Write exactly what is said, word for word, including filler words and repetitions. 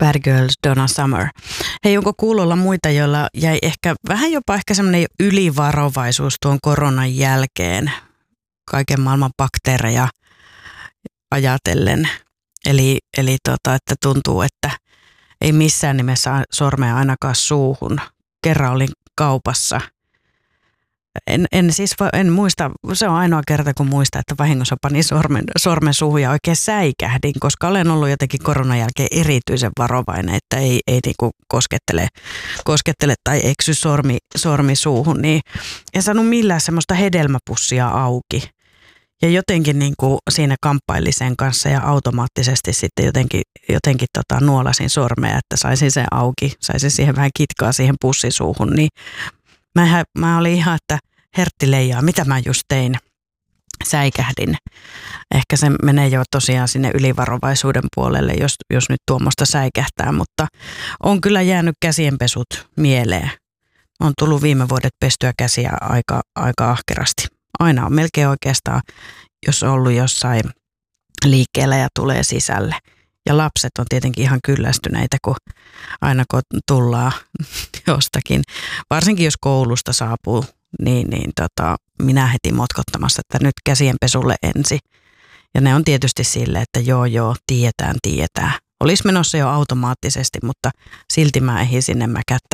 Bad Girls, Donna Summer. Hei, onko kuulolla muita, joilla jäi ehkä vähän jopa ehkä semmoinen ylivarovaisuus tuon koronan jälkeen kaiken maailman bakteereja ajatellen? Eli, eli tota, että tuntuu, että ei missään nimessä sormea ainakaan suuhun. Kerran olin kaupassa. En, en siis en muista, se on ainoa kerta kun muista, että vahingossa panin sormen, sormen suuhun ja oikein säikähdin, koska olen ollut jotenkin koronan jälkeen erityisen varovainen, että ei, ei niinku koskettele, koskettele tai eksy sormi, sormi suuhun, niin en saanut millään semmoista hedelmäpussia auki. Ja jotenkin niin kuin siinä kamppailin sen kanssa ja automaattisesti sitten jotenkin, jotenkin tota nuolasin sormea, että saisin sen auki, saisin siihen vähän kitkaa siihen pussisuuhun. Niin mä, mä olin ihan, että hertti leijaa, mitä mä just tein, säikähdin. Ehkä se menee jo tosiaan sinne ylivarovaisuuden puolelle, jos, jos nyt tuommoista säikähtää, mutta on kyllä jäänyt käsienpesut mieleen. On tullut viime vuodet pestyä käsiä aika, aika ahkerasti. Aina on melkein oikeastaan, jos on ollut jossain liikkeellä ja tulee sisälle. Ja lapset on tietenkin ihan kyllästyneitä, kun aina kun tullaan jostakin. Varsinkin jos koulusta saapuu, niin, niin tota, minä heti motkottamassa, että nyt käsienpesulle ensi. Ja ne on tietysti sille, että joo joo, tietään, tietää. Olisi menossa jo automaattisesti, mutta silti mä ehdin sinne mäkättää